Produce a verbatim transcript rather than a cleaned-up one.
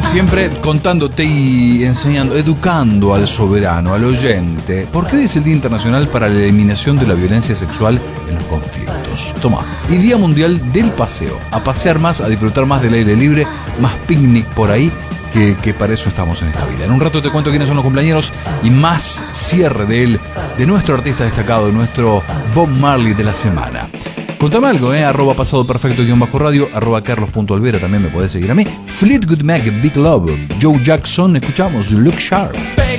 Siempre contándote y enseñando, educando al soberano, al oyente, porque hoy es el Día Internacional para la Eliminación de la Violencia Sexual en los Conflictos. Toma. Y Día Mundial del Paseo. A pasear más, a disfrutar más del aire libre, más picnic por ahí, que, que para eso estamos en esta vida. En un rato te cuento quiénes son los cumpleaños y más cierre de él, de nuestro artista destacado, de nuestro Bob Marley de la semana. Contame algo, eh, arroba pasado perfecto guión bajo radio, arroba carlos.olvera, también me podés seguir a mí. Fleetwood Mac, Big Love, Joe Jackson, escuchamos Look Sharp.